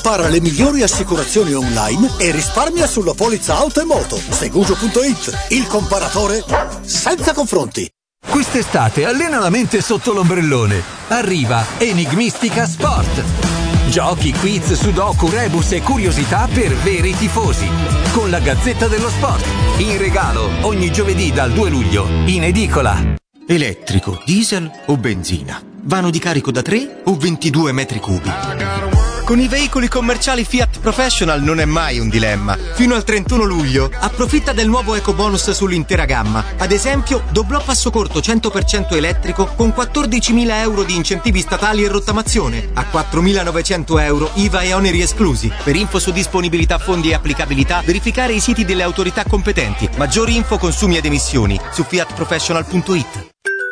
Compara le migliori assicurazioni online e risparmia sulla polizza auto e moto. Segugio.it, il comparatore senza confronti. Quest'estate allena la mente sotto l'ombrellone. Arriva Enigmistica Sport. Giochi, quiz, sudoku, rebus e curiosità per veri tifosi. Con la Gazzetta dello Sport. In regalo ogni giovedì dal 2 luglio in edicola. Elettrico, diesel o benzina? Vano di carico da 3 o 22 metri cubi? Con i veicoli commerciali Fiat Professional non è mai un dilemma. Fino al 31 luglio approfitta del nuovo ecobonus sull'intera gamma. Ad esempio, doblò passo corto 100% elettrico con 14.000 euro di incentivi statali e rottamazione. A 4.900 euro IVA e oneri esclusi. Per info su disponibilità, fondi e applicabilità, verificare i siti delle autorità competenti. Maggiori info, consumi ed emissioni su fiatprofessional.it.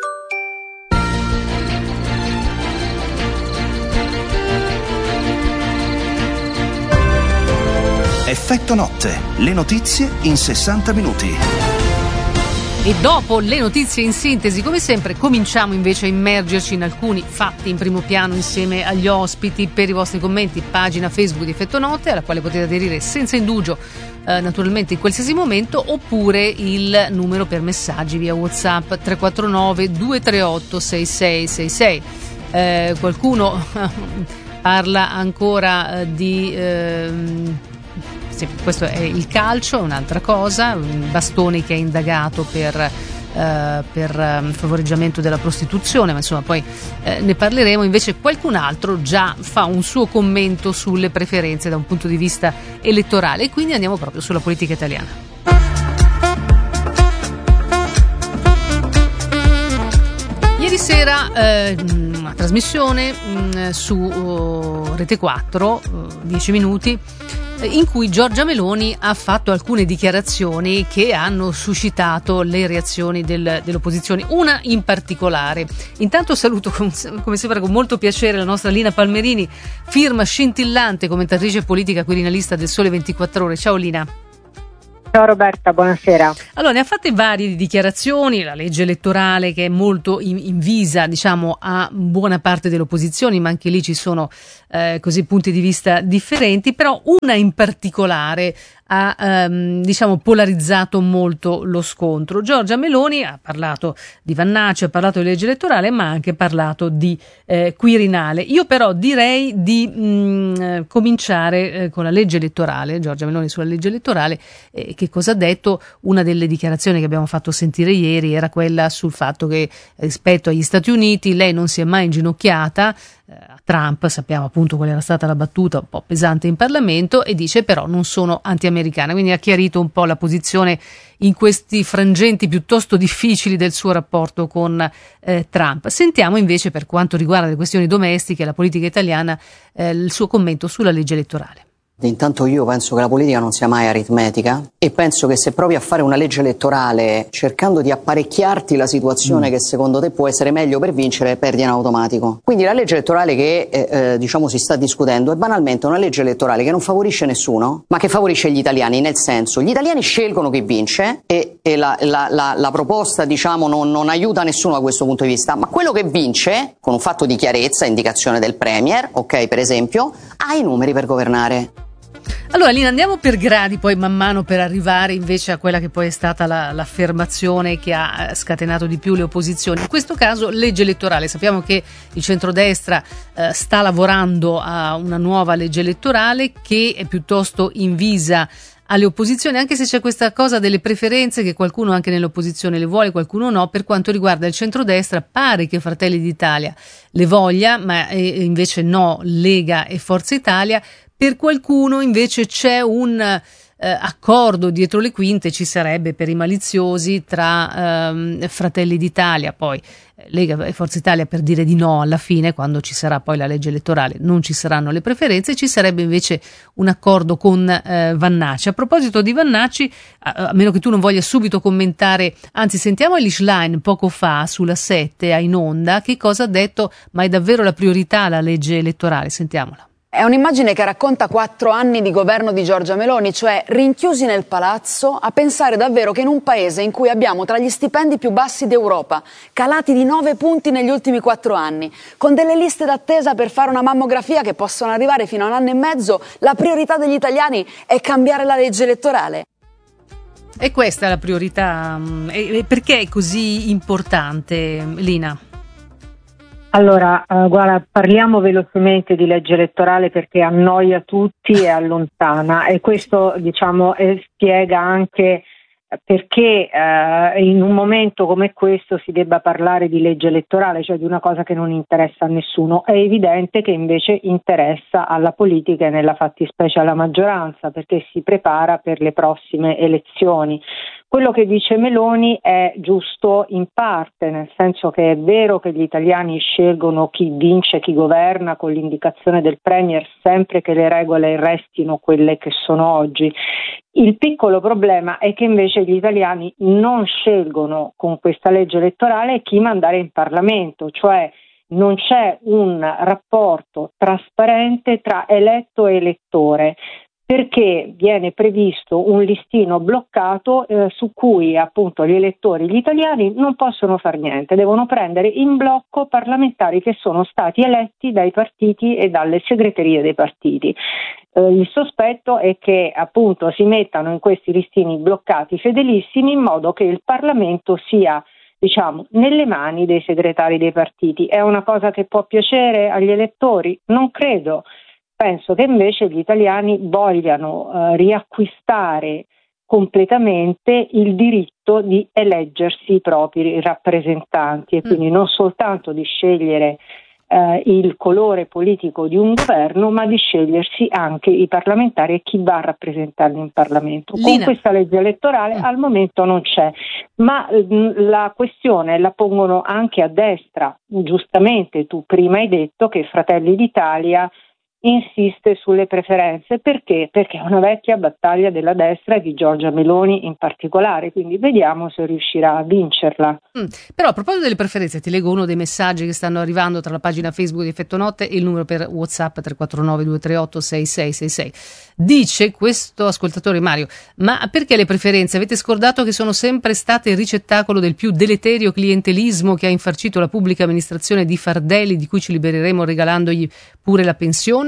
Effetto notte, le notizie in 60 minuti. E dopo le notizie in sintesi, come sempre, cominciamo invece a immergerci in alcuni fatti in primo piano insieme agli ospiti. Per i vostri commenti, pagina Facebook di Effetto Notte, alla quale potete aderire senza indugio, naturalmente in qualsiasi momento, oppure il numero per messaggi via WhatsApp 349 238 6666. Qualcuno parla ancora di... Sì, questo è il calcio, è un'altra cosa. Bastoni che è indagato per favoreggiamento della prostituzione, ma insomma poi ne parleremo. Invece qualcun altro già fa un suo commento sulle preferenze da un punto di vista elettorale, e quindi andiamo proprio sulla politica italiana. Ieri sera una trasmissione su Rete 4, 10 minuti, in cui Giorgia Meloni ha fatto alcune dichiarazioni che hanno suscitato le reazioni dell'opposizione, una in particolare. Intanto saluto come sempre con molto piacere la nostra Lina Palmerini, firma scintillante, commentatrice politica, quirinalista del Sole 24 Ore. Ciao Lina. Ciao Roberta, buonasera. Allora, ne ha fatte varie di dichiarazioni, la legge elettorale che è molto invisa, diciamo, a buona parte delle opposizioni, ma anche lì ci sono così punti di vista differenti, però una in particolare ha diciamo polarizzato molto lo scontro. Giorgia Meloni ha parlato di Vannacci, ha parlato di legge elettorale, ma ha anche parlato di Quirinale. Io però direi di cominciare con la legge elettorale. Giorgia Meloni sulla legge elettorale, che cosa ha detto? Una delle dichiarazioni che abbiamo fatto sentire ieri era quella sul fatto che rispetto agli Stati Uniti lei non si è mai inginocchiata a Trump, sappiamo appunto qual era stata la battuta un po' pesante in Parlamento, e dice però non sono anti-americana, quindi ha chiarito un po' la posizione in questi frangenti piuttosto difficili del suo rapporto con Trump. Sentiamo invece, per quanto riguarda le questioni domestiche e la politica italiana, il suo commento sulla legge elettorale. Intanto io penso che la politica non sia mai aritmetica, e penso che se provi a fare una legge elettorale cercando di apparecchiarti la situazione che secondo te può essere meglio per vincere, perdi in automatico. Quindi la legge elettorale che diciamo si sta discutendo è banalmente una legge elettorale che non favorisce nessuno, ma che favorisce gli italiani, nel senso gli italiani scelgono chi vince e la proposta diciamo non aiuta nessuno da questo punto di vista, ma quello che vince con un fatto di chiarezza, indicazione del Premier, ok, per esempio, ha i numeri per governare. Allora Lina, andiamo per gradi poi man mano per arrivare invece a quella che poi è stata l'affermazione che ha scatenato di più le opposizioni. In questo caso legge elettorale. Sappiamo che il centrodestra sta lavorando a una nuova legge elettorale che è piuttosto invisa alle opposizioni, anche se c'è questa cosa delle preferenze che qualcuno anche nell'opposizione le vuole, qualcuno no. Per quanto riguarda il centrodestra pare che Fratelli d'Italia le voglia, ma invece no Lega e Forza Italia. Per qualcuno invece c'è un accordo dietro le quinte, ci sarebbe per i maliziosi, tra Fratelli d'Italia, poi Lega e Forza Italia per dire di no alla fine, quando ci sarà poi la legge elettorale non ci saranno le preferenze, ci sarebbe invece un accordo con Vannacci. A proposito di Vannacci, a meno che tu non voglia subito commentare, anzi sentiamo Elish Line poco fa sulla 7 in onda, che cosa ha detto, ma è davvero la priorità la legge elettorale? Sentiamola. È un'immagine che racconta 4 anni di governo di Giorgia Meloni, cioè rinchiusi nel palazzo a pensare davvero che in un paese in cui abbiamo tra gli stipendi più bassi d'Europa, calati di 9 punti negli ultimi 4 anni, con delle liste d'attesa per fare una mammografia che possono arrivare fino a 1 anno e mezzo, la priorità degli italiani è cambiare la legge elettorale. E questa è la priorità. E perché è così importante, Lina? Allora, guarda, parliamo velocemente di legge elettorale perché annoia tutti e allontana, e questo, diciamo, spiega anche perché in un momento come questo si debba parlare di legge elettorale, cioè di una cosa che non interessa a nessuno. È evidente che invece interessa alla politica e nella fattispecie alla maggioranza, perché si prepara per le prossime elezioni. Quello che dice Meloni è giusto in parte, nel senso che è vero che gli italiani scelgono chi vince, chi governa con l'indicazione del Premier, sempre che le regole restino quelle che sono oggi. Il piccolo problema è che invece gli italiani non scelgono con questa legge elettorale chi mandare in Parlamento, cioè non c'è un rapporto trasparente tra eletto e elettore, perché viene previsto un listino bloccato su cui appunto gli elettori, gli italiani, non possono far niente, devono prendere in blocco parlamentari che sono stati eletti dai partiti e dalle segreterie dei partiti. Il sospetto è che appunto si mettano in questi listini bloccati fedelissimi in modo che il Parlamento sia, diciamo, nelle mani dei segretari dei partiti. È una cosa che può piacere agli elettori? Non credo. Penso che invece gli italiani vogliano riacquistare completamente il diritto di eleggersi i propri rappresentanti e quindi non soltanto di scegliere il colore politico di un governo, ma di scegliersi anche i parlamentari e chi va a rappresentarli in Parlamento. Lina. Con questa legge elettorale al momento non c'è, ma la questione la pongono anche a destra. Giustamente tu prima hai detto che Fratelli d'Italia insiste sulle preferenze. Perché? Perché è una vecchia battaglia della destra e di Giorgia Meloni in particolare, quindi vediamo se riuscirà a vincerla. Però a proposito delle preferenze ti leggo uno dei messaggi che stanno arrivando tra la pagina Facebook di Effetto Notte e il numero per WhatsApp 349 238 6666. Dice questo ascoltatore Mario: ma perché le preferenze? Avete scordato che sono sempre state il ricettacolo del più deleterio clientelismo che ha infarcito la pubblica amministrazione di fardelli di cui ci libereremo regalandogli pure la pensione?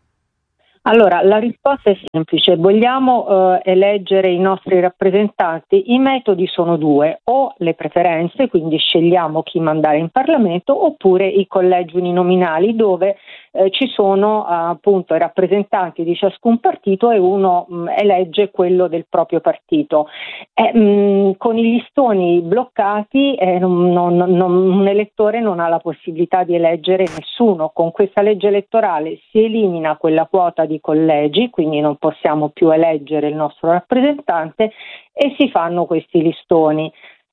Allora, la risposta è semplice: vogliamo eleggere i nostri rappresentanti. I metodi sono 2: o le preferenze, quindi scegliamo chi mandare in Parlamento, oppure i collegi uninominali, dove ci sono appunto i rappresentanti di ciascun partito e uno elegge quello del proprio partito. Con i listoni bloccati un elettore non ha la possibilità di eleggere nessuno. Con questa legge elettorale si elimina quella quota di collegi, quindi non possiamo più eleggere il nostro rappresentante e si fanno questi listoni.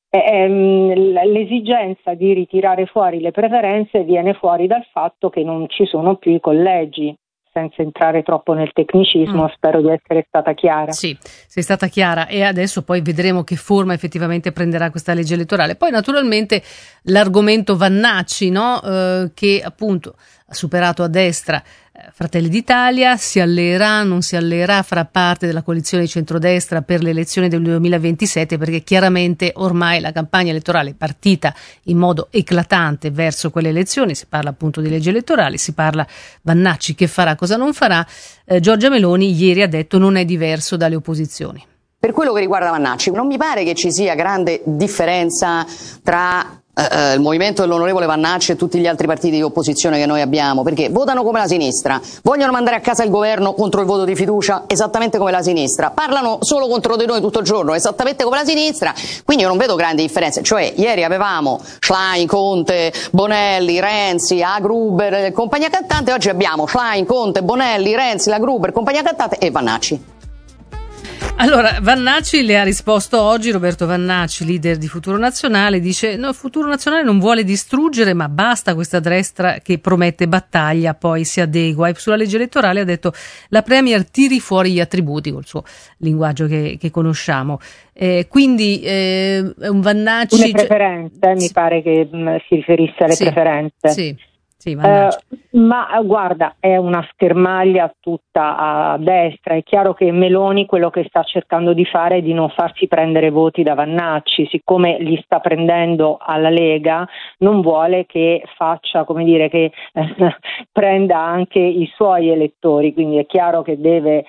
L'esigenza di ritirare fuori le preferenze viene fuori dal fatto che non ci sono più i collegi. Senza entrare troppo nel tecnicismo, spero di essere stata chiara. Sì, sei stata chiara, e adesso poi vedremo che forma effettivamente prenderà questa legge elettorale. Poi naturalmente l'argomento Vannacci, no? Che appunto ha superato a destra Fratelli d'Italia, si alleerà, non si alleerà, farà parte della coalizione di centrodestra per le elezioni del 2027, perché chiaramente ormai la campagna elettorale è partita in modo eclatante verso quelle elezioni. Si parla appunto di legge elettorale, si parla Vannacci che farà, cosa non farà. Giorgia Meloni ieri ha detto non è diverso dalle opposizioni. Per quello che riguarda Vannacci, non mi pare che ci sia grande differenza tra il movimento dell'onorevole Vannacci e tutti gli altri partiti di opposizione che noi abbiamo, perché votano come la sinistra, vogliono mandare a casa il governo contro il voto di fiducia esattamente come la sinistra, parlano solo contro di noi tutto il giorno esattamente come la sinistra, quindi io non vedo grandi differenze. Cioè ieri avevamo Schlein, Conte, Bonelli, Renzi, la Gruber, compagnia cantante, oggi abbiamo Schlein, Conte, Bonelli, Renzi, la Gruber, compagnia cantante e Vannacci. Allora, Vannacci le ha risposto oggi, Roberto Vannacci, leader di Futuro Nazionale, dice no, Futuro Nazionale non vuole distruggere, ma basta questa destra che promette battaglia, poi si adegua. E sulla legge elettorale ha detto la Premier tiri fuori gli attributi, col suo linguaggio che conosciamo. Quindi un Vannacci... Le preferenze, mi pare che si riferisse alle preferenze. Sì. Sì, ma guarda, è una schermaglia tutta a destra. È chiaro che Meloni quello che sta cercando di fare è di non farsi prendere voti da Vannacci, siccome li sta prendendo alla Lega, non vuole che faccia, come dire, che prenda anche i suoi elettori, quindi è chiaro che deve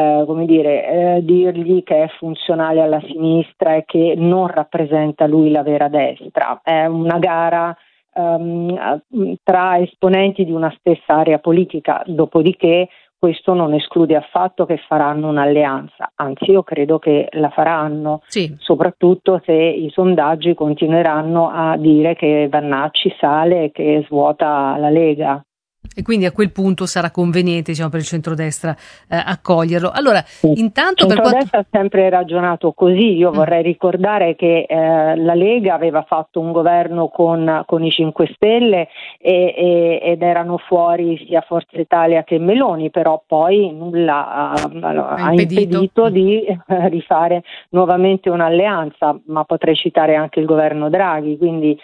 dirgli che è funzionale alla sinistra e che non rappresenta lui la vera destra. È una gara tra esponenti di una stessa area politica, dopodiché questo non esclude affatto che faranno un'alleanza, anzi io credo che la faranno, sì, soprattutto se i sondaggi continueranno a dire che Vannacci sale e che svuota la Lega. E quindi a quel punto sarà conveniente, diciamo, per il centrodestra accoglierlo. Allora, sì. Intanto il centrodestra ha sempre ragionato così. Io vorrei ricordare che la Lega aveva fatto un governo con i 5 Stelle ed erano fuori sia Forza Italia che Meloni, però poi nulla ha impedito di rifare nuovamente un'alleanza, ma potrei citare anche il governo Draghi, quindi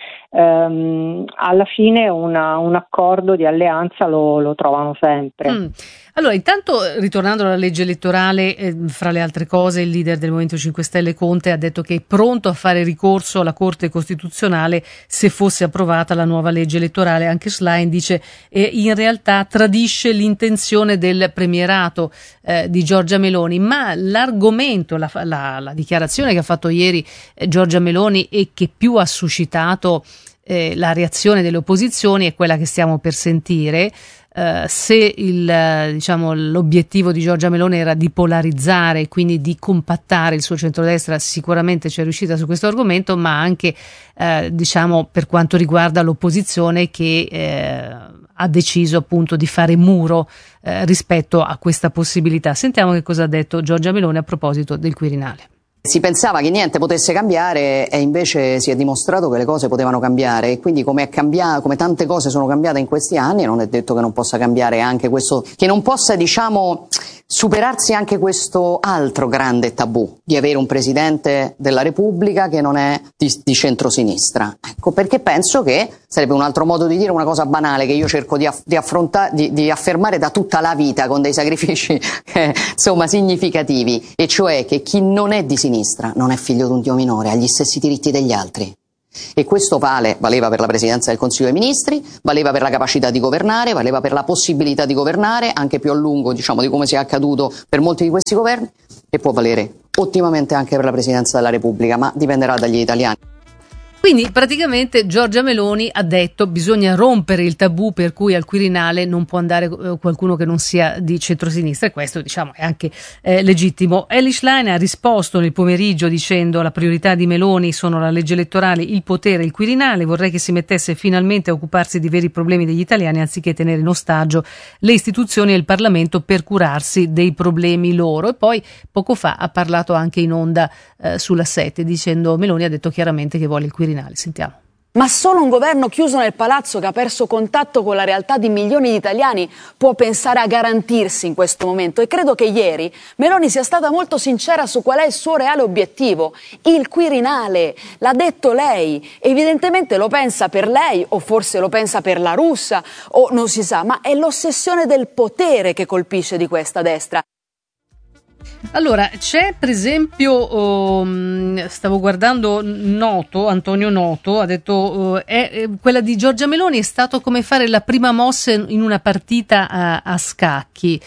alla fine un accordo di alleanza lo trovano sempre. Allora, intanto, ritornando alla legge elettorale, fra le altre cose il leader del Movimento 5 Stelle Conte ha detto che è pronto a fare ricorso alla Corte Costituzionale se fosse approvata la nuova legge elettorale. Anche Schlein dice in realtà tradisce l'intenzione del premierato di Giorgia Meloni, ma l'argomento, la dichiarazione che ha fatto ieri Giorgia Meloni e che più ha suscitato la reazione delle opposizioni è quella che stiamo per sentire. Se l'obiettivo di Giorgia Meloni era di polarizzare, quindi di compattare il suo centrodestra, sicuramente ci è riuscita su questo argomento, ma anche per quanto riguarda l'opposizione che ha deciso appunto di fare muro rispetto a questa possibilità. Sentiamo che cosa ha detto Giorgia Meloni a proposito del Quirinale. Si pensava che niente potesse cambiare e invece si è dimostrato che le cose potevano cambiare, e quindi come tante cose sono cambiate in questi anni, non è detto che non possa cambiare anche questo, che non possa superarsi anche questo altro grande tabù di avere un Presidente della Repubblica che non è di centrosinistra. Ecco, perché penso che sarebbe un altro modo di dire una cosa banale che io cerco di affermare da tutta la vita con dei sacrifici significativi, e cioè che chi non è di sinistra non è figlio di un Dio minore, ha gli stessi diritti degli altri. E questo valeva per la Presidenza del Consiglio dei Ministri, valeva per la capacità di governare, valeva per la possibilità di governare, anche più a lungo, di come sia accaduto per molti di questi governi, e può valere ottimamente anche per la Presidenza della Repubblica, ma dipenderà dagli italiani. Quindi praticamente Giorgia Meloni ha detto bisogna rompere il tabù per cui al Quirinale non può andare qualcuno che non sia di centrosinistra, e questo è anche legittimo. Elly Schlein ha risposto nel pomeriggio dicendo: la priorità di Meloni sono la legge elettorale, il potere e il Quirinale, vorrei che si mettesse finalmente a occuparsi di veri problemi degli italiani anziché tenere in ostaggio le istituzioni e il Parlamento per curarsi dei problemi loro. E poi poco fa ha parlato anche in onda sulla 7 dicendo, Meloni ha detto chiaramente che vuole il Quirinale. Sentiamo. Ma solo un governo chiuso nel palazzo, che ha perso contatto con la realtà di milioni di italiani, può pensare a garantirsi in questo momento. E credo che ieri Meloni sia stata molto sincera su qual è il suo reale obiettivo: il Quirinale. L'ha detto lei, evidentemente lo pensa per lei, o forse lo pensa per la Russa, o non si sa, ma è l'ossessione del potere che colpisce di questa destra. Allora, c'è per esempio, stavo guardando Antonio Noto, ha detto quella di Giorgia Meloni è stato come fare la prima mossa in una partita a scacchi.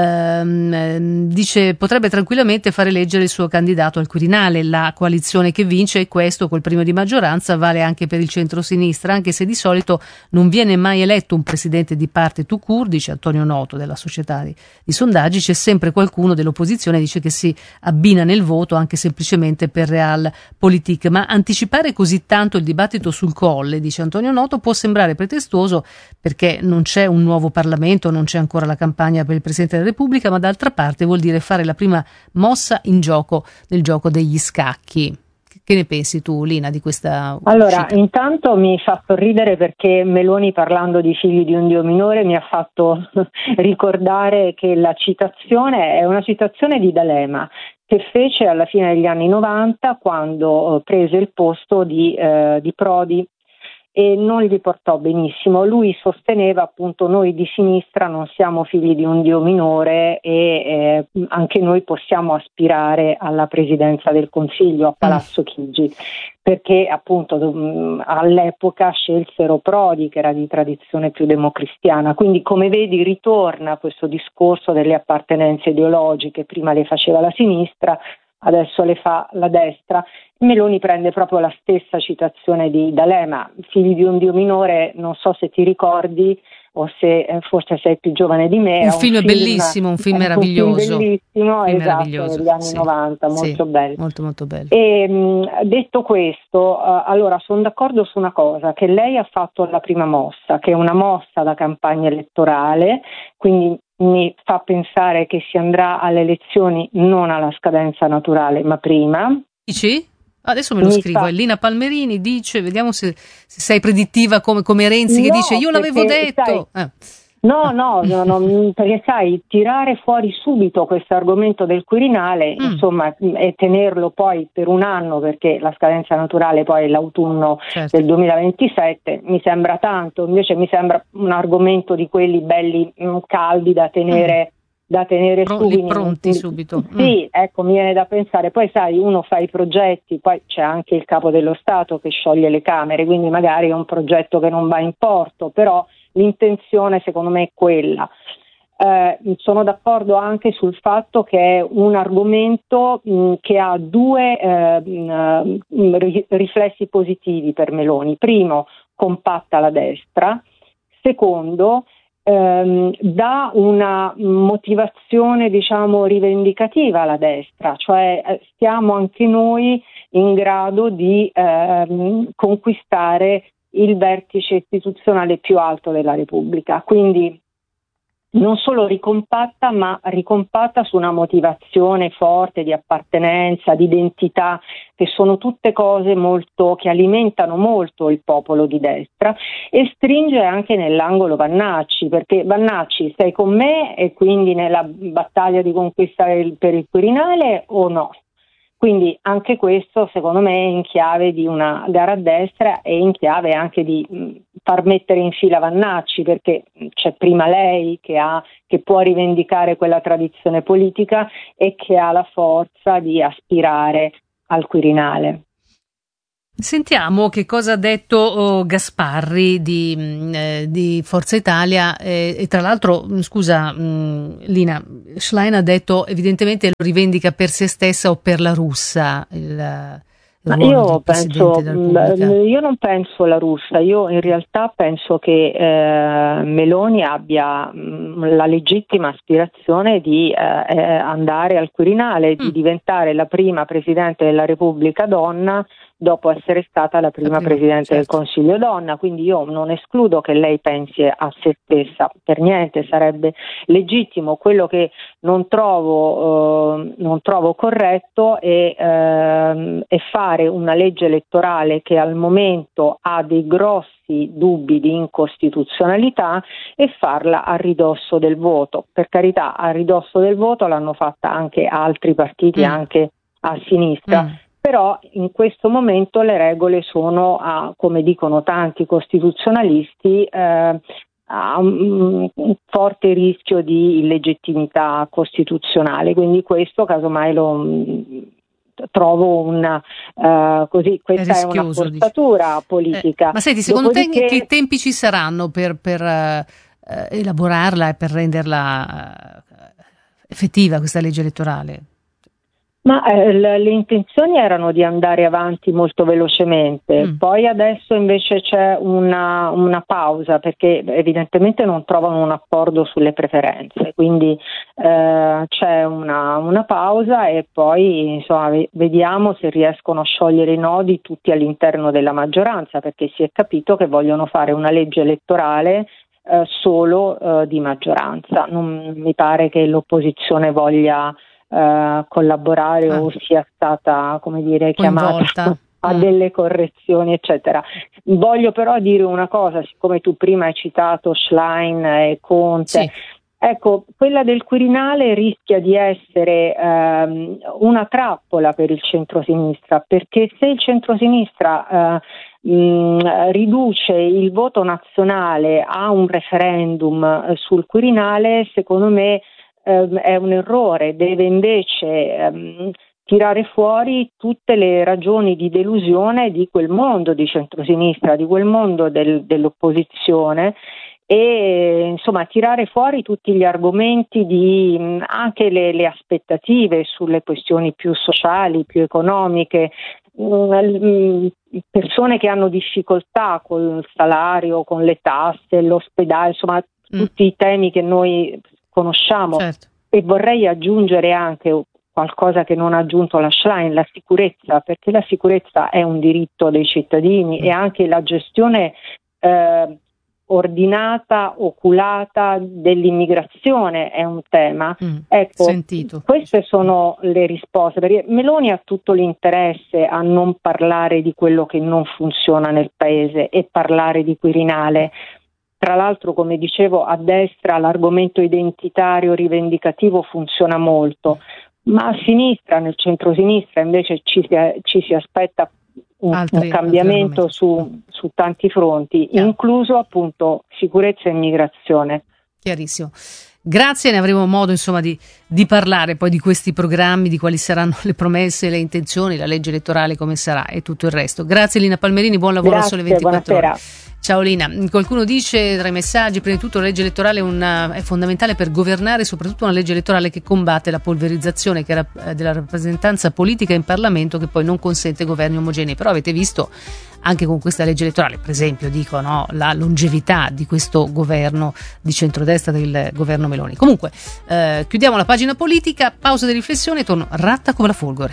Dice potrebbe tranquillamente fare eleggere il suo candidato al Quirinale, la coalizione che vince, e questo col premio di maggioranza vale anche per il centro-sinistra, anche se di solito non viene mai eletto un presidente di parte tout court, dice Antonio Noto della società di sondaggi, c'è sempre qualcuno dell'opposizione, dice, che si abbina nel voto anche semplicemente per realpolitik, ma anticipare così tanto il dibattito sul Colle, dice Antonio Noto, può sembrare pretestuoso perché non c'è un nuovo Parlamento, non c'è ancora la campagna per il Presidente della Repubblica, ma d'altra parte vuol dire fare la prima mossa nel gioco degli scacchi. Che ne pensi tu, Lina, di questa uscita? Allora, intanto mi fa sorridere perché Meloni, parlando di figli di un Dio minore, mi ha fatto ricordare che la citazione è una citazione di D'Alema, che fece alla fine degli anni 90 quando prese il posto di Prodi. e non gli portò benissimo. Lui sosteneva appunto: noi di sinistra non siamo figli di un dio minore e anche noi possiamo aspirare alla presidenza del Consiglio a Palazzo Chigi, perché appunto all'epoca scelsero Prodi, che era di tradizione più democristiana. Quindi, come vedi, ritorna questo discorso delle appartenenze ideologiche: prima le faceva la sinistra, adesso le fa la destra. Meloni prende proprio la stessa citazione di D'Alema: figli di un dio minore, non so se ti ricordi o se forse sei più giovane di me. Un film bellissimo, un film meraviglioso. Un film bellissimo, film esatto, meraviglioso, degli anni 90, molto bello. Molto molto bello. E detto questo, allora sono d'accordo su una cosa: che lei ha fatto la prima mossa, che è una mossa da campagna elettorale, quindi mi fa pensare che si andrà alle elezioni non alla scadenza naturale, ma prima. Dici? Adesso me lo scrivo. Elina Palmerini dice, vediamo se sei predittiva come Renzi, che dice io l'avevo detto. No, perché sai, tirare fuori subito questo argomento del Quirinale, insomma, e tenerlo poi per un anno, perché la scadenza naturale poi è l'autunno del 2027, mi sembra tanto. Invece mi sembra un argomento di quelli belli caldi da tenere subito. Pronti subito. Sì, ecco, mi viene da pensare. Poi sai, uno fa i progetti, poi c'è anche il capo dello Stato che scioglie le Camere, quindi magari è un progetto che non va in porto, però l'intenzione secondo me è quella. Sono d'accordo anche sul fatto che è un argomento che ha due riflessi positivi per Meloni. Primo, compatta la destra. Secondo, dà una motivazione, diciamo, rivendicativa alla destra, cioè siamo anche noi in grado di conquistare il vertice istituzionale più alto della Repubblica. Quindi non solo ricompatta, ma ricompatta su una motivazione forte di appartenenza, di identità, che sono tutte cose che alimentano molto il popolo di destra, e stringe anche nell'angolo Vannacci, perché Vannacci, sei con me e quindi nella battaglia di conquista per il Quirinale o no? Quindi anche questo secondo me è in chiave di una gara a destra e in chiave anche di far mettere in fila Vannacci, perché c'è prima lei che può rivendicare quella tradizione politica e che ha la forza di aspirare al Quirinale. Sentiamo che cosa ha detto Gasparri di Forza Italia e tra l'altro, scusa Lina, Schlein ha detto evidentemente lo rivendica per se stessa o per la russa io non penso la russa, io in realtà penso che Meloni abbia la legittima aspirazione di andare al Quirinale, di diventare la prima Presidente della Repubblica donna dopo essere stata la prima Presidente del Consiglio donna, quindi io non escludo che lei pensi a se stessa, per niente, sarebbe legittimo. Quello che non trovo corretto è fare una legge elettorale che al momento ha dei grossi dubbi di incostituzionalità e farla a ridosso del voto. Per carità, a ridosso del voto l'hanno fatta anche altri partiti, anche a sinistra. Però in questo momento le regole sono, come dicono tanti costituzionalisti, a un forte rischio di illegittimità costituzionale, quindi questo casomai lo trovo questa è una forzatura politica. Ma senti, secondo te che tempi ci saranno per elaborarla e per renderla effettiva questa legge elettorale? Ma le intenzioni erano di andare avanti molto velocemente, poi adesso invece c'è una pausa, perché evidentemente non trovano un accordo sulle preferenze, quindi c'è una pausa e poi insomma vediamo se riescono a sciogliere i nodi tutti all'interno della maggioranza, perché si è capito che vogliono fare una legge elettorale solo di maggioranza. Non mi pare che l'opposizione voglia collaborare o sia stata, come dire, chiamata a delle correzioni, eccetera. Voglio però dire una cosa, siccome tu prima hai citato Schlein e Conte, Ecco, quella del Quirinale rischia di essere una trappola per il centrosinistra, perché se il centrosinistra riduce il voto nazionale a un referendum sul Quirinale, secondo me è un errore. Deve invece tirare fuori tutte le ragioni di delusione di quel mondo di centrosinistra, di quel mondo dell'opposizione, e insomma tirare fuori tutti gli argomenti anche le aspettative sulle questioni più sociali, più economiche, persone che hanno difficoltà col salario, con le tasse, l'ospedale, insomma tutti i temi che noi conosciamo. Certo. E vorrei aggiungere anche qualcosa che non ha aggiunto la Schlein, la sicurezza, perché la sicurezza è un diritto dei cittadini e anche la gestione ordinata, oculata dell'immigrazione è un tema. Ecco, sentito. Queste sono le risposte, perché Meloni ha tutto l'interesse a non parlare di quello che non funziona nel paese e parlare di Quirinale. Tra l'altro, come dicevo, a destra l'argomento identitario rivendicativo funziona molto, ma a sinistra, nel centro-sinistra, invece ci si aspetta un cambiamento su tanti fronti, incluso appunto sicurezza e immigrazione. Chiarissimo. Grazie, ne avremo modo insomma di parlare poi di questi programmi, di quali saranno le promesse, le intenzioni, la legge elettorale come sarà e tutto il resto. Grazie Lina Palmerini, buon lavoro a Sole 24 Ore. Ciao Lina. Qualcuno dice tra i messaggi, prima di tutto la legge elettorale è fondamentale per governare, soprattutto una legge elettorale che combatte la polverizzazione della rappresentanza politica in Parlamento, che poi non consente governi omogenei. Però avete visto anche con questa legge elettorale, per esempio, la longevità di questo governo di centrodestra, del governo Meloni. Comunque, chiudiamo la pagina politica, pausa di riflessione, torno ratta come la folgore.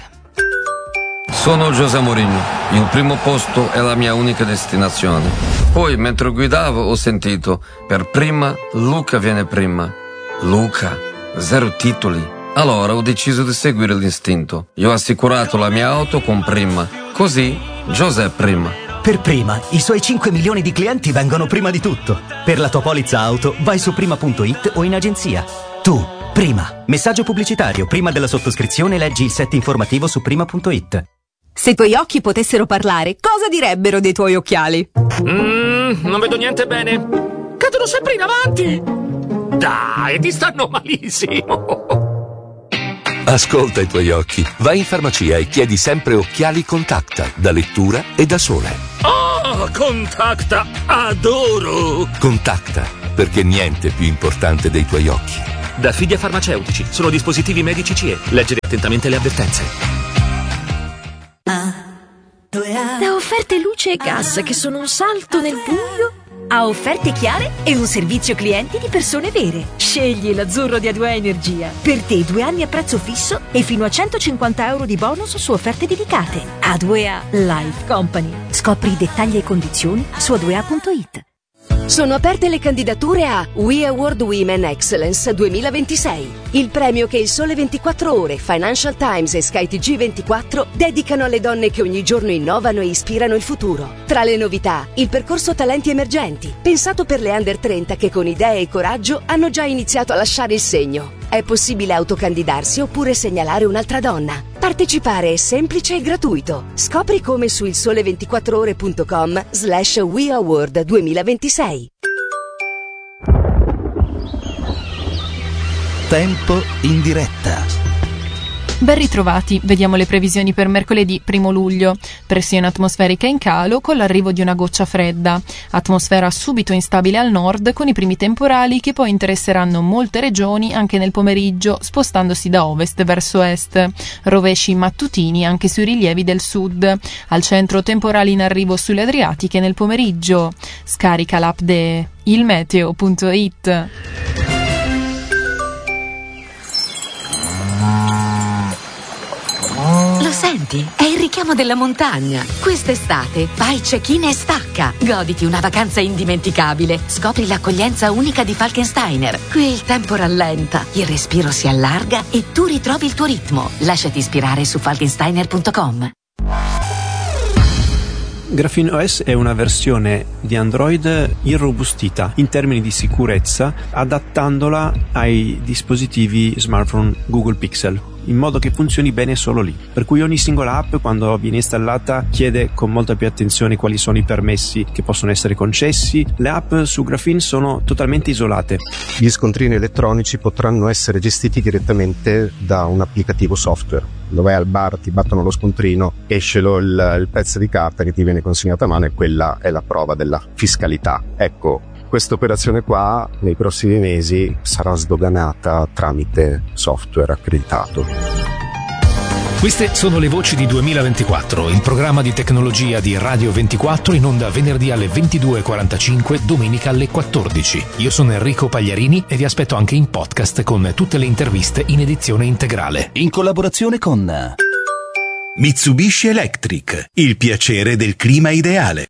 Sono José Mourinho, il primo posto è la mia unica destinazione. Poi, mentre guidavo, ho sentito, per prima, Luca viene prima. Luca, 0 titoli. Allora ho deciso di seguire l'istinto. Io ho assicurato la mia auto con Prima. Così, José prima. Per Prima, i suoi 5 milioni di clienti vengono prima di tutto. Per la tua polizza auto, vai su prima.it o in agenzia. Tu, Prima. Messaggio pubblicitario. Prima della sottoscrizione leggi il set informativo su prima.it. Se i tuoi occhi potessero parlare, cosa direbbero dei tuoi occhiali? Non vedo niente bene. Cadono sempre in avanti. Dai, ti stanno malissimo. Ascolta i tuoi occhi. Vai in farmacia e chiedi sempre occhiali Contacta, da lettura e da sole. Oh, Contacta, adoro! Contacta, perché niente è più importante dei tuoi occhi. Da Fidia Farmaceutici, sono dispositivi medici CE. Leggere attentamente le avvertenze. Da offerte luce e gas che sono un salto nel buio a offerte chiare e un servizio clienti di persone vere. Scegli l'azzurro di A2A Energia. Per te 2 anni a prezzo fisso e fino a 150 euro di bonus su offerte dedicate. A2A Life Company. Scopri i dettagli e condizioni su A2A.it. Sono aperte le candidature a We Award Women Excellence 2026, il premio che il Sole 24 Ore, Financial Times e Sky TG24 dedicano alle donne che ogni giorno innovano e ispirano il futuro. Tra le novità, il percorso Talenti Emergenti, pensato per le under 30 che con idee e coraggio hanno già iniziato a lasciare il segno. È possibile autocandidarsi oppure segnalare un'altra donna. Partecipare è semplice e gratuito. Scopri come su ilsole24ore.com/We Award 2026. Tempo in diretta. Ben ritrovati, vediamo le previsioni per mercoledì 1 luglio. Pressione atmosferica in calo con l'arrivo di una goccia fredda. Atmosfera subito instabile al nord con i primi temporali che poi interesseranno molte regioni anche nel pomeriggio, spostandosi da ovest verso est. Rovesci mattutini anche sui rilievi del sud. Al centro temporali in arrivo sulle Adriatiche nel pomeriggio. Scarica l'app de ilmeteo.it. Lo senti? È il richiamo della montagna. Quest'estate fai check-in e stacca. Goditi una vacanza indimenticabile. Scopri l'accoglienza unica di Falkensteiner. Qui il tempo rallenta, il respiro si allarga e tu ritrovi il tuo ritmo. Lasciati ispirare su falkensteiner.com. Graphene OS è una versione di Android irrobustita in termini di sicurezza, adattandola ai dispositivi smartphone Google Pixel, in modo che funzioni bene solo lì. Per cui ogni singola app, quando viene installata, chiede con molta più attenzione quali sono i permessi che possono essere concessi. Le app su Graphene sono totalmente isolate. Gli scontrini elettronici potranno essere gestiti direttamente da un applicativo software. Dove vai al bar, ti battono lo scontrino, esce il pezzo di carta che ti viene consegnato a mano e quella è la prova della fiscalità. Ecco, questa operazione qua nei prossimi mesi sarà sdoganata tramite software accreditato. Queste sono le voci di 2024, il programma di tecnologia di Radio 24 in onda venerdì alle 22.45, domenica alle 14. Io sono Enrico Pagliarini e vi aspetto anche in podcast con tutte le interviste in edizione integrale. In collaborazione con Mitsubishi Electric, il piacere del clima ideale.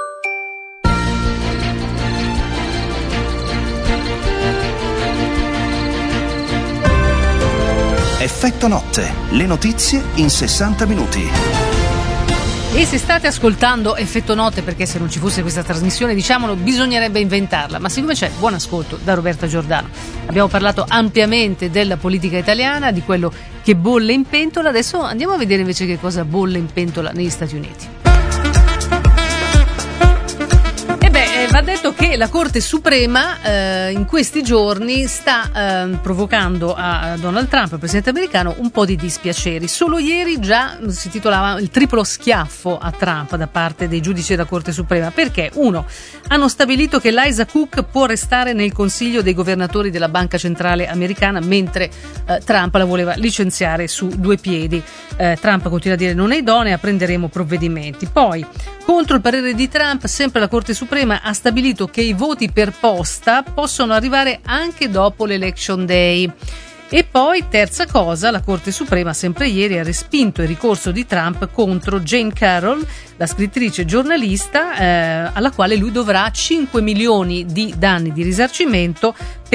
Effetto notte, le notizie in 60 minuti. E se state ascoltando Effetto Notte, perché se non ci fosse questa trasmissione, diciamolo, bisognerebbe inventarla, ma siccome c'è, buon ascolto da Roberta Giordano. Abbiamo parlato ampiamente della politica italiana, di quello che bolle in pentola, adesso andiamo a vedere invece che cosa bolle in pentola negli Stati Uniti. Va detto che la Corte Suprema in questi giorni sta provocando a Donald Trump, il presidente americano, un po' di dispiaceri. Solo ieri già si titolava il triplo schiaffo a Trump da parte dei giudici della Corte Suprema. Perché? Uno, hanno stabilito che Liza Cook può restare nel consiglio dei governatori della Banca Centrale Americana, mentre Trump la voleva licenziare su due piedi. Trump continua a dire non è idonea, prenderemo provvedimenti. Poi, contro il parere di Trump, sempre la Corte Suprema ha stabilito che i voti per posta possono arrivare anche dopo l'Election Day. E poi, terza cosa, la Corte Suprema sempre ieri ha respinto il ricorso di Trump contro Jane Carroll, la scrittrice giornalista, alla quale lui dovrà 5 milioni di danni di risarcimento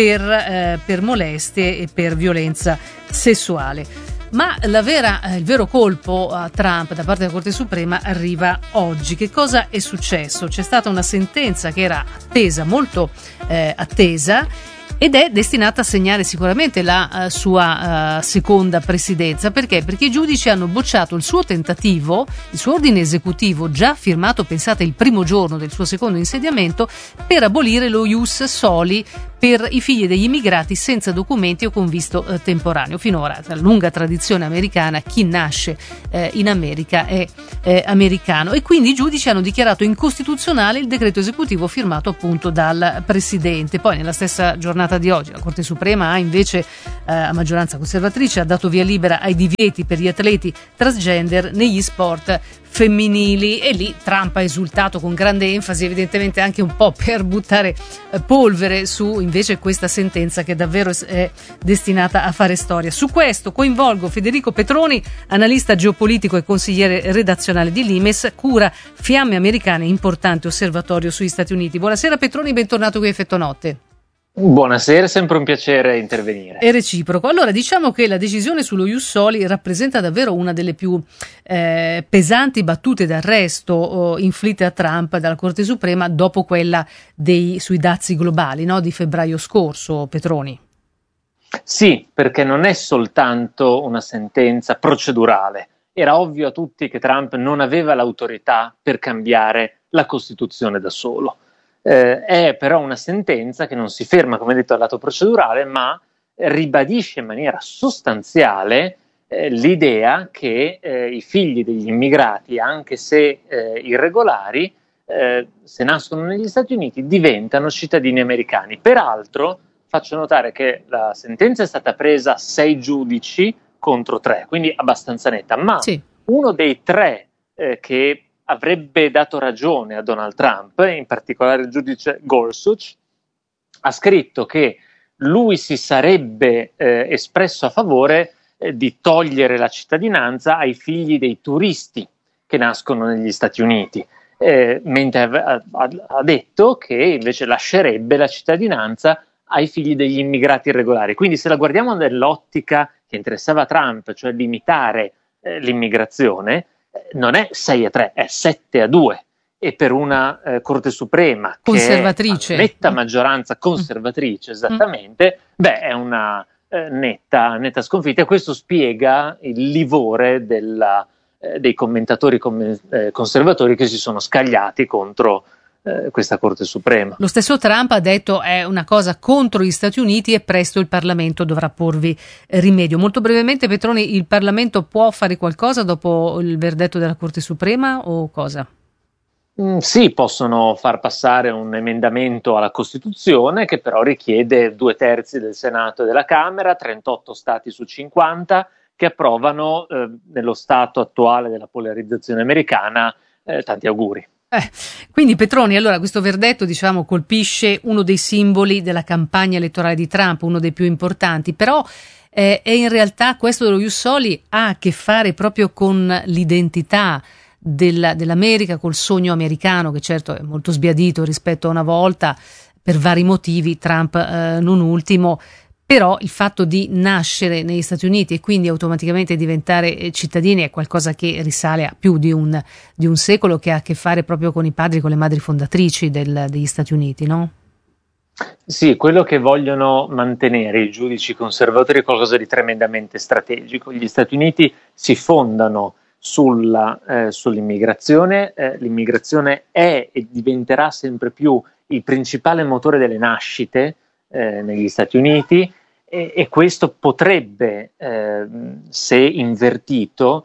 per molestie e per violenza sessuale. Ma il vero colpo a Trump da parte della Corte Suprema arriva oggi. Che cosa è successo? C'è stata una sentenza che era attesa, molto attesa, ed è destinata a segnare sicuramente la sua seconda presidenza. Perché? Perché i giudici hanno bocciato il suo tentativo, il suo ordine esecutivo già firmato, pensate, il primo giorno del suo secondo insediamento, per abolire lo ius soli per i figli degli immigrati senza documenti o con visto temporaneo. Finora, la lunga tradizione americana, chi nasce in America è americano, e quindi i giudici hanno dichiarato incostituzionale il decreto esecutivo firmato appunto dal presidente. Poi nella stessa giornata di oggi la Corte Suprema ha invece, a maggioranza conservatrice, ha dato via libera ai divieti per gli atleti transgender negli sport femminili, e lì Trump ha esultato con grande enfasi, evidentemente anche un po' per buttare polvere su invece questa sentenza che davvero è destinata a fare storia. Su questo coinvolgo Federico Petroni, analista geopolitico e consigliere redazionale di Limes, cura Fiamme Americane, importante osservatorio sugli Stati Uniti. Buonasera Petroni, bentornato qui a Effetto Notte. Buonasera, sempre un piacere intervenire. È reciproco. Allora, diciamo che la decisione sullo ius soli rappresenta davvero una delle più pesanti battute d'arresto inflitte a Trump dalla Corte Suprema dopo quella sui dazi globali, no? Di febbraio scorso, Petroni. Sì, perché non è soltanto una sentenza procedurale. Era ovvio a tutti che Trump non aveva l'autorità per cambiare la Costituzione da solo. È però una sentenza che non si ferma, come detto, al lato procedurale, ma ribadisce in maniera sostanziale l'idea che i figli degli immigrati, anche se irregolari, se nascono negli Stati Uniti, diventano cittadini americani. Peraltro, faccio notare che la sentenza è stata presa 6 giudici contro 3, quindi abbastanza netta, ma sì, uno dei 3 che avrebbe dato ragione a Donald Trump, in particolare il giudice Gorsuch, ha scritto che lui si sarebbe espresso a favore di togliere la cittadinanza ai figli dei turisti che nascono negli Stati Uniti, mentre ha detto che invece lascerebbe la cittadinanza ai figli degli immigrati irregolari. Quindi se la guardiamo nell'ottica che interessava a Trump, cioè limitare l'immigrazione, non è 6-3, è 7-2. e per una Corte Suprema conservatrice, che è netta maggioranza conservatrice, esattamente, è una netta sconfitta, e questo spiega il livore dei commentatori conservatori che si sono scagliati contro questa Corte Suprema. Lo stesso Trump ha detto è una cosa contro gli Stati Uniti e presto il Parlamento dovrà porvi rimedio. Molto brevemente, Petroni, il Parlamento può fare qualcosa dopo il verdetto della Corte Suprema o cosa? Sì, possono far passare un emendamento alla Costituzione che però richiede 2/3 del Senato e della Camera, 38 stati su 50 che approvano nello stato attuale della polarizzazione americana. Tanti auguri. Quindi Petroni, allora questo verdetto colpisce uno dei simboli della campagna elettorale di Trump, uno dei più importanti, però e in realtà questo dello Ius Soli ha a che fare proprio con l'identità dell'America, col sogno americano, che certo è molto sbiadito rispetto a una volta per vari motivi, Trump non ultimo. Però il fatto di nascere negli Stati Uniti e quindi automaticamente diventare cittadini è qualcosa che risale a più di un secolo, che ha a che fare proprio con i padri e con le madri fondatrici degli Stati Uniti, no? Sì, quello che vogliono mantenere i giudici conservatori è qualcosa di tremendamente strategico. Gli Stati Uniti si fondano sull'immigrazione, l'immigrazione è e diventerà sempre più il principale motore delle nascite negli Stati Uniti. E questo potrebbe, se invertito,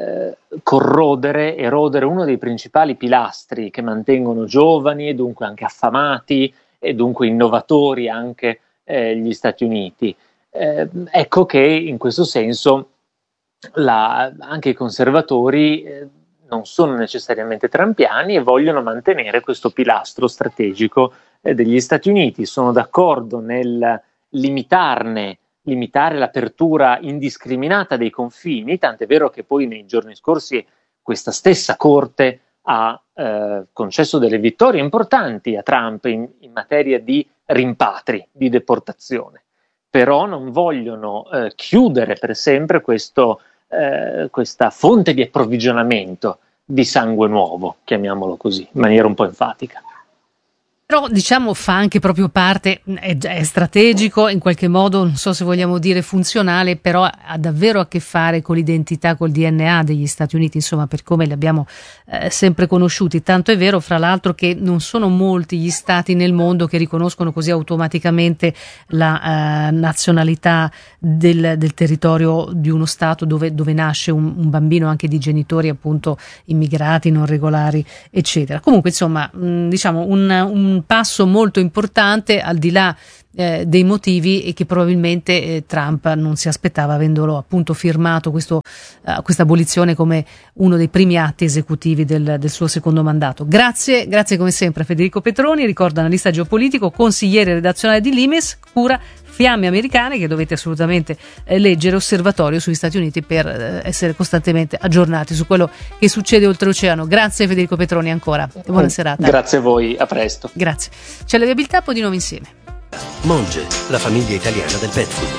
erodere uno dei principali pilastri che mantengono giovani e dunque anche affamati e dunque innovatori anche gli Stati Uniti. Ecco che in questo senso anche i conservatori non sono necessariamente trampiani e vogliono mantenere questo pilastro strategico degli Stati Uniti. Sono d'accordo nel limitare l'apertura indiscriminata dei confini, tant'è vero che poi nei giorni scorsi questa stessa Corte ha concesso delle vittorie importanti a Trump in materia di rimpatri, di deportazione, però non vogliono chiudere per sempre questa fonte di approvvigionamento di sangue nuovo, chiamiamolo così, in maniera un po' enfatica. Però fa anche proprio parte, è strategico, in qualche modo, non so se vogliamo dire funzionale, però ha davvero a che fare con l'identità, col DNA degli Stati Uniti, insomma, per come li abbiamo sempre conosciuti. Tanto è vero, fra l'altro, che non sono molti gli stati nel mondo che riconoscono così automaticamente la nazionalità del territorio di uno stato dove nasce un bambino, anche di genitori appunto immigrati, non regolari, eccetera. Comunque, insomma, un passo molto importante al di là dei motivi e che probabilmente Trump non si aspettava, avendolo appunto firmato questa abolizione come uno dei primi atti esecutivi del suo secondo mandato. Grazie come sempre a Federico Petroni, ricordo analista geopolitico, consigliere redazionale di Limes, cura Fiamme Americane, che dovete assolutamente leggere, osservatorio sugli Stati Uniti per essere costantemente aggiornati su quello che succede oltreoceano. Grazie Federico Petroni ancora e buona serata. Grazie a voi, a presto. Grazie. C'è la viabilità, poi di nuovo insieme. Monge, la famiglia italiana del pet food,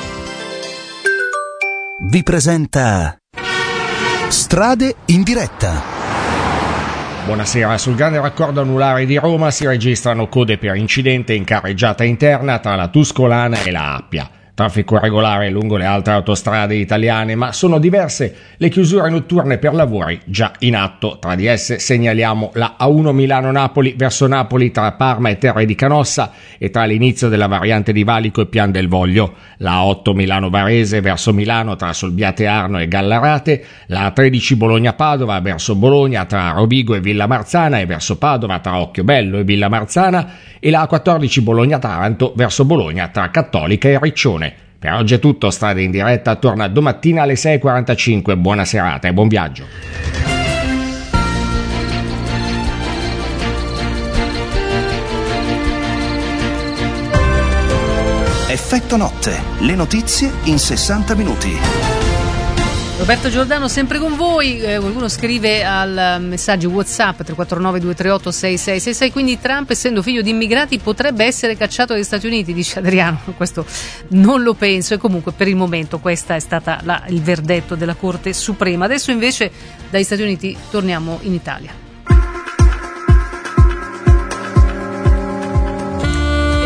vi presenta Strade in diretta. Buonasera, sul grande raccordo anulare di Roma si registrano code per incidente in carreggiata interna tra la Tuscolana e la Appia. Traffico regolare lungo le altre autostrade italiane, ma sono diverse le chiusure notturne per lavori già in atto. Tra di esse segnaliamo la A1 Milano-Napoli verso Napoli tra Parma e Terre di Canossa e tra l'inizio della variante di Valico e Pian del Voglio, la A8 Milano-Varese verso Milano tra Solbiate Arno e Gallarate, la A13 Bologna-Padova verso Bologna tra Rovigo e Villa Marzana e verso Padova tra Occhiobello e Villa Marzana e la A14 Bologna-Taranto verso Bologna tra Cattolica e Riccione. Per oggi è tutto, Strade in diretta torna domattina alle 6.45. Buona serata e buon viaggio. Effetto notte, le notizie in 60 minuti. Roberto Giordano sempre con voi, qualcuno scrive al messaggio WhatsApp 349 238 6666, quindi Trump, essendo figlio di immigrati, potrebbe essere cacciato dagli Stati Uniti, dice Adriano. Questo non lo penso, e comunque per il momento questo è stata il verdetto della Corte Suprema. Adesso invece dagli Stati Uniti torniamo in Italia.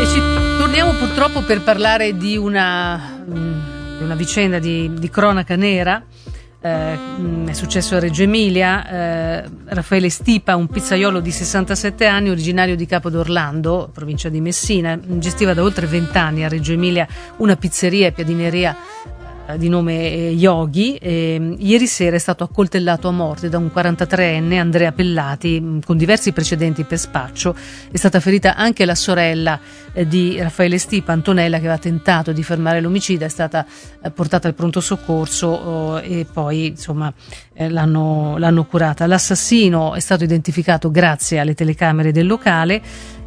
E ci torniamo purtroppo per parlare di una vicenda di cronaca nera. È successo a Reggio Emilia. Raffaele Stipa, un pizzaiolo di 67 anni, originario di Capodorlando, provincia di Messina, gestiva da oltre 20 anni a Reggio Emilia una pizzeria e piadineria di nome Yogi. Ieri sera è stato accoltellato a morte da un 43enne, Andrea Pellati, con diversi precedenti per spaccio. È stata ferita anche la sorella di Raffaele Stipa, Antonella, che aveva tentato di fermare l'omicida. È stata portata al pronto soccorso e poi insomma l'hanno curata. L'assassino è stato identificato grazie alle telecamere del locale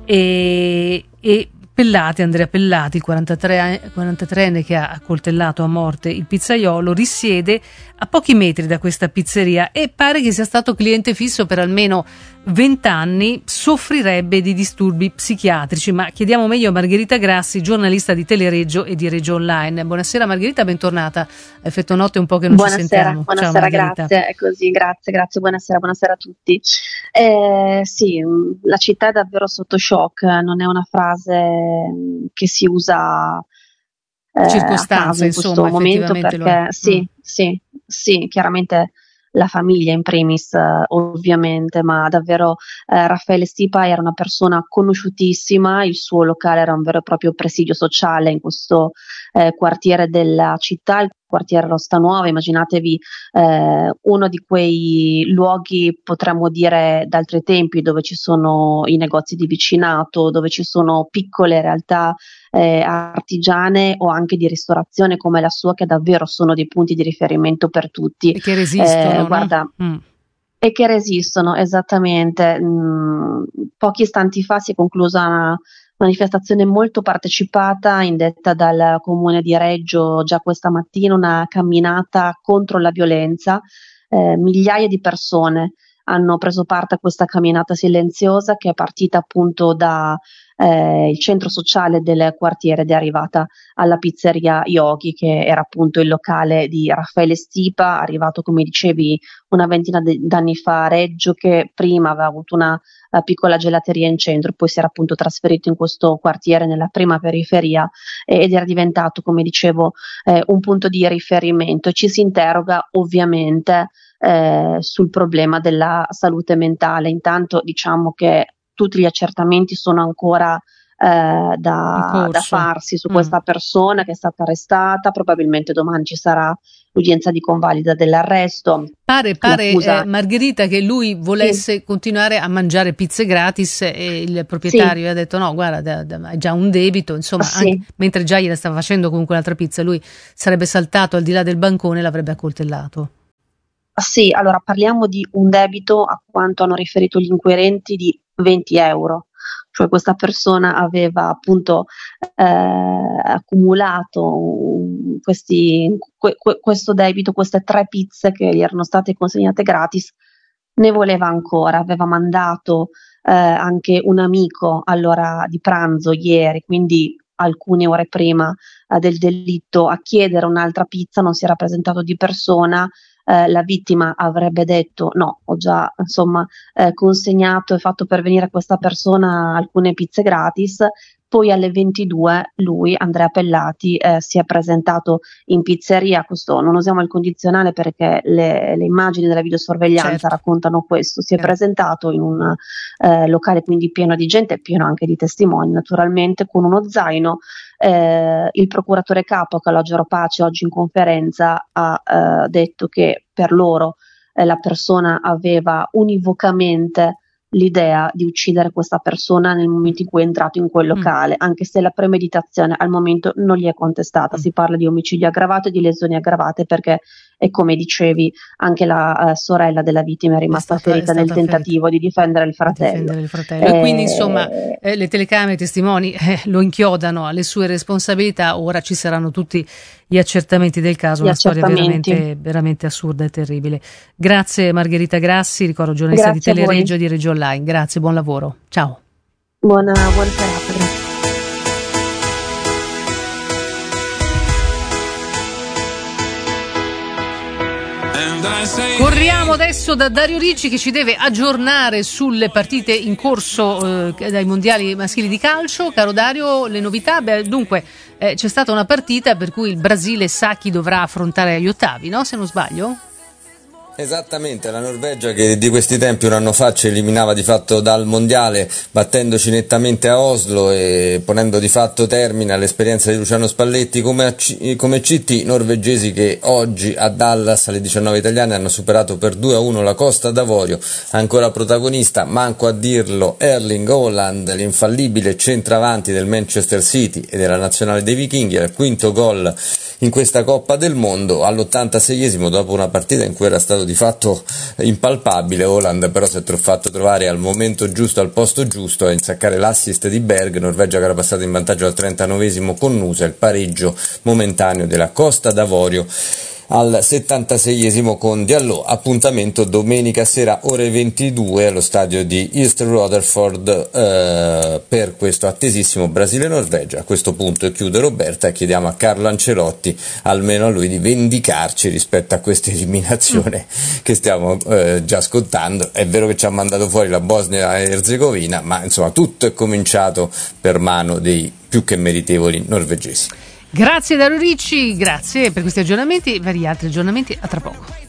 e Pellati, Andrea Pellati, il 43enne che ha accoltellato a morte il pizzaiolo, risiede a pochi metri da questa pizzeria e pare che sia stato cliente fisso per almeno 20 anni, soffrirebbe di disturbi psichiatrici. Ma chiediamo meglio a Margherita Grassi, giornalista di Telereggio e di Reggio Online. Buonasera Margherita, bentornata. Effetto notte un po' che non ci sentiamo. Buonasera, ciao, grazie, è così, grazie, buonasera a tutti. Sì, la città è davvero sotto shock, non è una frase che si usa circostanza, in questo momento, perché sì, chiaramente la famiglia in primis, ovviamente, ma davvero Raffaele Stipa era una persona conosciutissima. Il suo locale era un vero e proprio presidio sociale in questo quartiere della città, il quartiere Rosta Nuova. Immaginatevi uno di quei luoghi, potremmo dire d'altri tempi, dove ci sono i negozi di vicinato, dove ci sono piccole realtà artigiane o anche di ristorazione come la sua, che davvero sono dei punti di riferimento per tutti e che resistono, guarda, e che resistono, esattamente. Pochi istanti fa si è conclusa una manifestazione molto partecipata indetta dal comune di Reggio già questa mattina, una camminata contro la violenza. Migliaia di persone hanno preso parte a questa camminata silenziosa che è partita appunto da il centro sociale del quartiere ed è arrivata alla pizzeria Yogi, che era appunto il locale di Raffaele Stipa, arrivato, come dicevi, una ventina d'anni fa a Reggio, che prima aveva avuto una piccola gelateria in centro, poi si era appunto trasferito in questo quartiere nella prima periferia ed era diventato, come dicevo, un punto di riferimento. E ci si interroga ovviamente sul problema della salute mentale. Intanto diciamo che tutti gli accertamenti sono ancora da farsi su questa persona che è stata arrestata. Probabilmente domani ci sarà l'udienza di convalida dell'arresto. Pare Margherita, che lui volesse continuare a mangiare pizze gratis e il proprietario ha detto no, guarda, hai già un debito, insomma, anche, mentre già gliela stava facendo comunque un'altra pizza, lui sarebbe saltato al di là del bancone e l'avrebbe accoltellato. Sì, allora parliamo di un debito, a quanto hanno riferito gli inquirenti, di 20 euro. Cioè questa persona aveva appunto accumulato questo debito, queste 3 pizze che gli erano state consegnate gratis, ne voleva ancora. Aveva mandato anche un amico all'ora di pranzo ieri, quindi alcune ore prima del delitto, a chiedere un'altra pizza. Non si era presentato di persona. La vittima avrebbe detto no, ho già consegnato e fatto pervenire a questa persona alcune pizze gratis. Poi alle 22 lui, Andrea Pellati, si è presentato in pizzeria. Questo non usiamo il condizionale perché le immagini della videosorveglianza raccontano questo. Si è presentato in un locale quindi pieno di gente, pieno anche di testimoni naturalmente, con uno zaino. Il procuratore capo Calogero Pace oggi in conferenza ha detto che per loro la persona aveva univocamente l'idea di uccidere questa persona nel momento in cui è entrato in quel locale, anche se la premeditazione al momento non gli è contestata. Si parla di omicidio aggravato e di lesioni aggravate perché, e come dicevi, anche la sorella della vittima è rimasta ferita nel tentativo di difendere il fratello. E quindi insomma le telecamere, i testimoni lo inchiodano alle sue responsabilità. Ora ci saranno tutti gli accertamenti del caso, una storia veramente assurda e terribile. Grazie Margherita Grassi, ricordo giornalista di Telereggio e di Reggio Online. Grazie, buon lavoro. Ciao. Buona serata, grazie. And Corriamo adesso da Dario Ricci che ci deve aggiornare sulle partite in corso dai mondiali maschili di calcio. Caro Dario, le novità? Dunque c'è stata una partita per cui il Brasile sa chi dovrà affrontare gli ottavi, no? Se non sbaglio? Esattamente, la Norvegia che di questi tempi un anno fa ci eliminava di fatto dal mondiale battendoci nettamente a Oslo e ponendo di fatto termine all'esperienza di Luciano Spalletti come CT, norvegesi che oggi a Dallas alle 19 italiane hanno superato per 2-1 la Costa d'Avorio, ancora protagonista, manco a dirlo, Erling Haaland, l'infallibile centravanti del Manchester City e della nazionale dei vichinghi, al quinto gol in questa Coppa del Mondo all'86esimo dopo una partita in cui era stato di fatto impalpabile. Haaland però si è fatto trovare al momento giusto, al posto giusto, a insaccare l'assist di Berg. Norvegia che era passata in vantaggio al 39esimo con Nusa, il pareggio momentaneo della Costa d'Avorio al 76esimo con Diallo. Appuntamento domenica sera ore 22 allo stadio di East Rutherford per questo attesissimo Brasile-Norvegia. A questo punto chiude Roberta e chiediamo a Carlo Ancelotti, almeno a lui, di vendicarci rispetto a questa eliminazione che stiamo già scontando. È vero che ci ha mandato fuori la Bosnia e Erzegovina, ma insomma tutto è cominciato per mano dei più che meritevoli norvegesi. Grazie Dario Ricci, grazie per questi aggiornamenti e vari altri aggiornamenti, a tra poco.